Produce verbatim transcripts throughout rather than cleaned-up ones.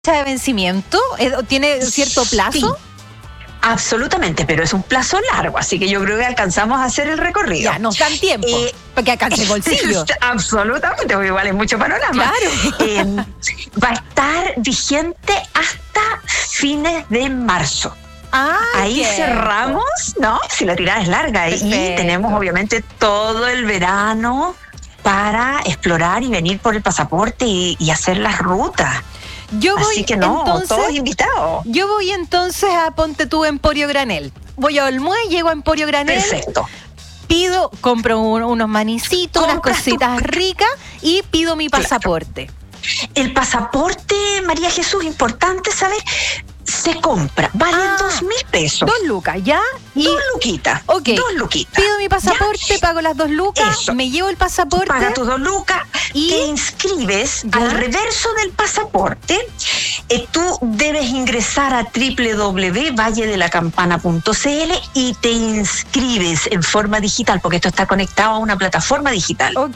de vencimiento? ¿Tiene cierto plazo? Sí, absolutamente, pero es un plazo largo, así que yo creo que alcanzamos a hacer el recorrido. Ya, nos dan tiempo, eh, para que alcance el bolsillo. Absolutamente, porque igual es mucho panorama. Claro. Eh, va a estar vigente hasta fines de marzo. Ah, Ahí bien. cerramos, ¿no? Si la tirada es larga. Perfecto. Y tenemos obviamente todo el verano para explorar y venir por el pasaporte y, y hacer las rutas. Yo voy, Así que no, entonces, todos invitados. Yo voy entonces a Ponte tú Emporio Granel. Voy a Olmué, llego a Emporio Granel. Perfecto. Pido, compro un, unos manicitos, unas cositas tu... ricas y pido mi pasaporte. Claro. El pasaporte, María Jesús, importante saber, se compra, vale ah, dos mil pesos. Dos lucas, ¿ya? Y dos luquitas. Ok. Dos luquitas. Pido mi pasaporte, ¿ya? Pago las dos lucas, Eso. Me llevo el pasaporte. Paga tus dos lucas, y te inscribes. ¿Ya? Al reverso del pasaporte. Eh, tú debes ingresar a doble u doble u doble u punto valle de la campana punto c l y te inscribes en forma digital, porque esto está conectado a una plataforma digital. Ok.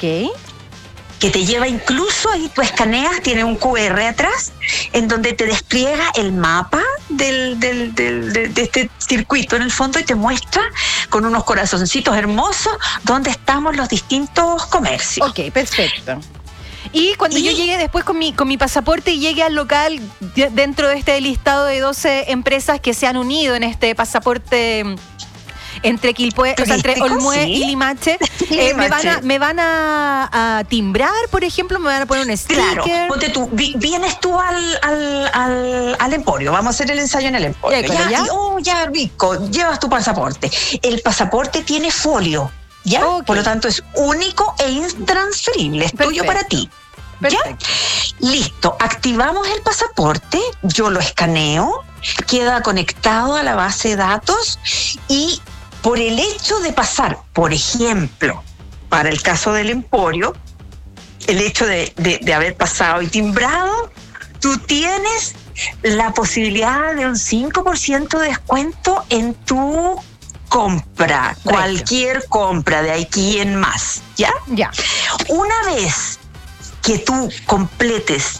Que te lleva incluso, ahí tú escaneas, tiene un cu erre atrás, en donde te despliega el mapa del, del, del, de, de este circuito en el fondo y te muestra con unos corazoncitos hermosos dónde estamos los distintos comercios. Ok, perfecto. Y cuando y, yo llegue después con mi, con mi pasaporte y llegue al local dentro de este listado de doce empresas que se han unido en este pasaporte entre Quilpué, o sea, entre Olmué sí. y Limache, eh, me van, a, me van a, a timbrar, por ejemplo, me van a poner un sticker. Claro, ponte tú, vi, vienes tú al, al, al, al Emporio, vamos a hacer el ensayo en el Emporio. Ya, ya, ya. Y, oh, ya, rico, llevas tu pasaporte. El pasaporte tiene folio, ¿ya? Okay. Por lo tanto, es único e intransferible, es Perfecto. Tuyo para ti. Perfecto. ¿Ya? Listo, activamos el pasaporte, yo lo escaneo, queda conectado a la base de datos y por el hecho de pasar, por ejemplo, para el caso del Emporio, el hecho de, de, de haber pasado y timbrado, tú tienes la posibilidad de un cinco por ciento de descuento en tu compra, Precio. Cualquier compra de aquí en más, ¿ya? Ya. Una vez que tú completes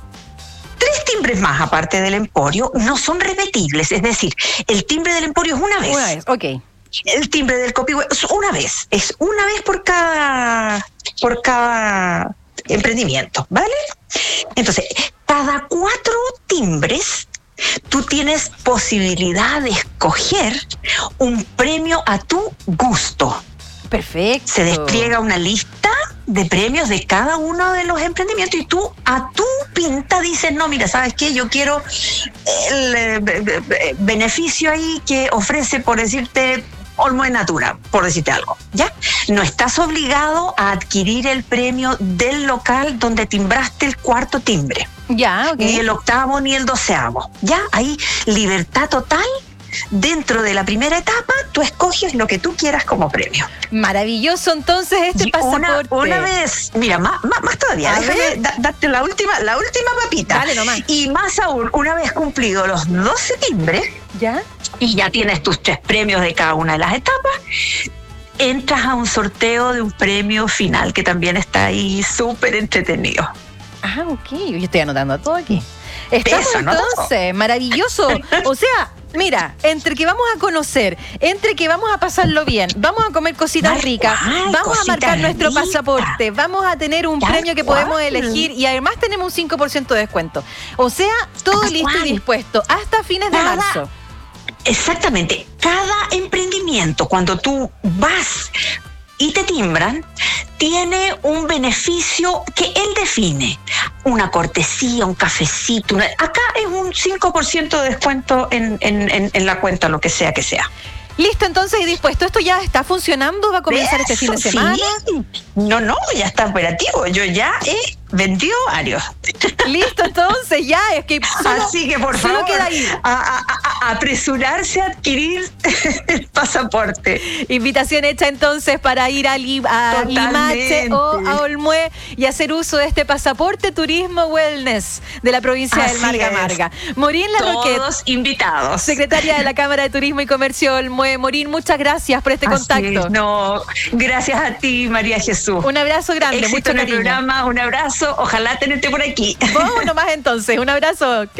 tres timbres más aparte del Emporio, no son repetibles, es decir, el timbre del Emporio es una vez. Una vez, ok. El timbre del Copihue es una vez, es una vez por cada, por cada emprendimiento, ¿vale? Entonces, cada cuatro timbres, tú tienes posibilidad de escoger un premio a tu gusto. Perfecto. Se despliega una lista de premios de cada uno de los emprendimientos y tú a tu pinta dices, no, mira, ¿sabes qué? Yo quiero el eh, beneficio ahí que ofrece, por decirte, Olmué Natura, por decirte algo, ¿ya? No estás obligado a adquirir el premio del local donde timbraste el cuarto timbre. Ya, ok. Ni el octavo ni el doceavo, ¿ya? Ahí libertad total. Dentro de la primera etapa, tú escoges lo que tú quieras como premio. Maravilloso, entonces, este pasaporte. Una, una vez, mira, más, más, más todavía, A déjame da, darte la última, la última papita. Dale nomás. Y más aún, una vez cumplido los doce timbres, ¿ya? Y ya tienes tus tres premios de cada una de las etapas, entras a un sorteo de un premio final que también está ahí súper entretenido. Ah, ok, yo estoy anotando todo aquí. Estamos Eso, entonces, ¿no? Maravilloso. O sea, mira, entre que vamos a conocer, entre que vamos a pasarlo bien, vamos a comer cositas Ay, ricas, ay, vamos a marcar nuestro rica. pasaporte, vamos a tener un Tal premio que cual. podemos elegir y además tenemos un cinco por ciento de descuento. O sea, todo Tal listo cual. y dispuesto hasta fines de Cada- marzo. Exactamente. Cada emprendimiento, cuando tú vas y te timbran, tiene un beneficio que él define. Una cortesía, un cafecito. Una... Acá es un cinco por ciento de descuento en, en, en, en la cuenta, lo que sea que sea. Listo, entonces, y dispuesto. ¿Esto ya está funcionando? ¿Va a comenzar Eso, este fin de semana? Sí. No, no, ya está operativo. Yo ya he vendido varios. Listo, entonces, ya. Es que solo, Así que, por solo favor, queda ir. A, a, a, apresurarse a adquirir el pasaporte. Invitación hecha entonces para ir a, Li- a Limache o a Olmué y hacer uso de este pasaporte turismo wellness de la provincia Así del Marga es. Marga. Morín Larroquet, Todos invitados. secretaria de la Cámara de Turismo y Comercio Olmué. Morín, muchas gracias por este Así contacto. es. No, gracias a ti, María Jesús. Un abrazo grande, Éxito mucho en el cariño. programa, un abrazo, ojalá tenerte por aquí. Vos nomás entonces, un abrazo.